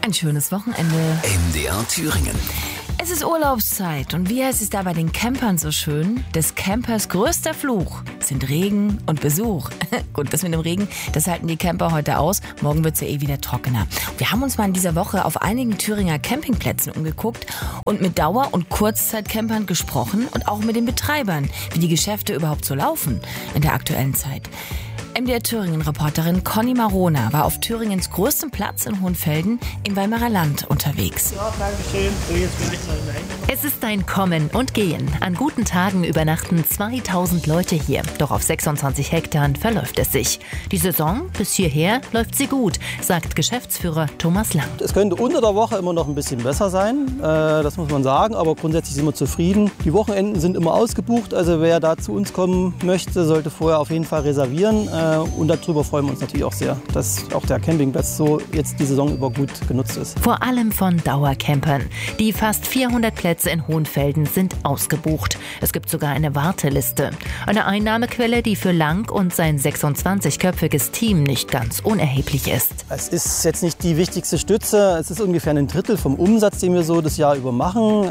Ein schönes Wochenende. MDR Thüringen. Es ist Urlaubszeit und wie heißt es da bei den Campern so schön? Des Campers größter Fluch sind Regen und Besuch. Gut, das mit dem Regen, das halten die Camper heute aus. Morgen wird es ja wieder trockener. Wir haben uns mal in dieser Woche auf einigen Thüringer Campingplätzen umgeguckt und mit Dauer- und Kurzzeitcampern gesprochen und auch mit den Betreibern, wie die Geschäfte überhaupt so laufen in der aktuellen Zeit. MDR Thüringen-Reporterin Conny Marona war auf Thüringens größtem Platz in Hohenfelden im Weimarer Land unterwegs. Ja, danke schön. So, jetzt bin ich mal hinein. Es ist ein Kommen und Gehen. An guten Tagen übernachten 2000 Leute hier. Doch auf 26 Hektar verläuft es sich. Die Saison bis hierher läuft sie gut, sagt Geschäftsführer Thomas Lang. Es könnte unter der Woche immer noch ein bisschen besser sein, das muss man sagen, aber grundsätzlich sind wir zufrieden. Die Wochenenden sind immer ausgebucht, also wer da zu uns kommen möchte, sollte vorher auf jeden Fall reservieren. Und darüber freuen wir uns natürlich auch sehr, dass auch der Campingplatz so jetzt die Saison über gut genutzt ist. Vor allem von Dauercampern. Die fast 400 Plätze in Hohenfelden sind ausgebucht. Es gibt sogar eine Warteliste. Eine Einnahmequelle, die für Lang und sein 26-köpfiges Team nicht ganz unerheblich ist. Es ist jetzt nicht die wichtigste Stütze. Es ist ungefähr ein Drittel vom Umsatz, den wir so das Jahr über machen.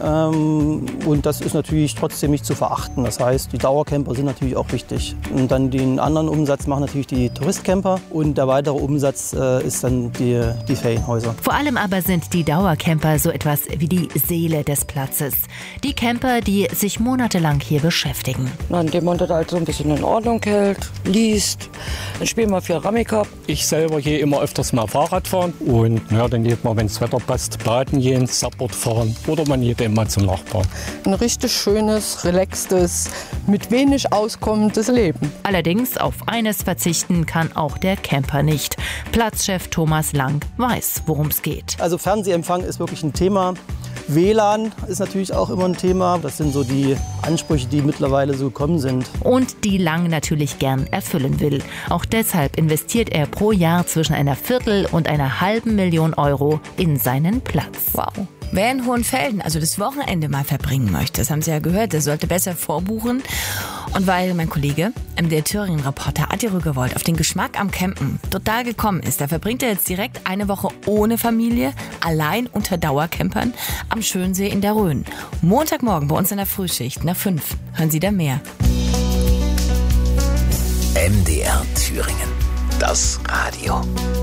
Und das ist natürlich trotzdem nicht zu verachten. Das heißt, die Dauercamper sind natürlich auch wichtig. Und dann den anderen Umsatz machen natürlich die Touristcamper. Und der weitere Umsatz ist dann die Ferienhäuser. Vor allem aber sind die Dauercamper so etwas wie die Seele des Platzes. Die Camper, die sich monatelang hier beschäftigen. Indem man das halt so ein bisschen in Ordnung hält, liest, dann spielen wir viel Rummikub. Ich selber gehe immer öfters mal Fahrrad fahren und ja, dann geht man, wenn das Wetter passt, baden gehen, Subboard fahren oder man geht eben mal zum Nachbarn. Ein richtig schönes, relaxtes, mit wenig auskommendes Leben. Allerdings auf eines verzichten kann auch der Camper nicht. Platzchef Thomas Lang weiß, worum es geht. Also Fernsehempfang ist wirklich ein Thema. WLAN ist natürlich auch immer ein Thema. Das sind so die Ansprüche, die mittlerweile so gekommen sind. Und die Lang natürlich gern erfüllen will. Auch deshalb investiert er pro Jahr zwischen einer Viertel- und einer halben Million Euro in seinen Platz. Wow. Wer in Hohenfelden also das Wochenende mal verbringen möchte, das haben Sie ja gehört, der sollte besser vorbuchen. Und weil mein Kollege, der Thüringen-Reporter Adi Rügewold, auf den Geschmack am Campen total gekommen ist, da verbringt er jetzt direkt eine Woche ohne Familie, allein unter Dauercampern am Schönsee in der Rhön. Montagmorgen bei uns in der Frühschicht nach 5. Hören Sie da mehr. MDR Thüringen. Das Radio.